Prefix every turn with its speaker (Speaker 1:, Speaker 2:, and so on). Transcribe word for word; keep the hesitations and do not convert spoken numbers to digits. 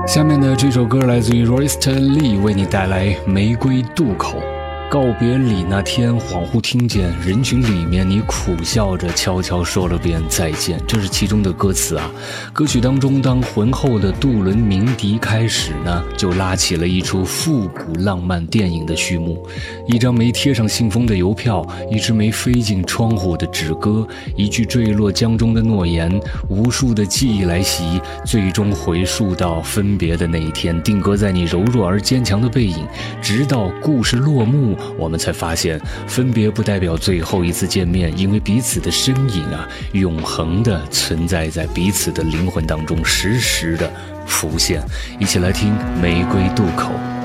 Speaker 1: 下面的这首歌来自于 Royster Lee 为你带来《玫瑰渡口》。告别礼那天，恍惚听见人群里面你苦笑着悄悄说了遍再见，这是其中的歌词啊。歌曲当中，当浑厚的杜伦鸣笛开始呢，就拉起了一出复古浪漫电影的序幕。一张没贴上信封的邮票，一支没飞进窗户的纸歌，一句坠落江中的诺言，无数的记忆来袭，最终回溯到分别的那一天，定格在你柔弱而坚强的背影，直到故事落幕，我们才发现分别不代表最后一次见面，因为彼此的身影啊，永恒的存在在彼此的灵魂当中，时时的浮现。一起来听《玫瑰渡口》。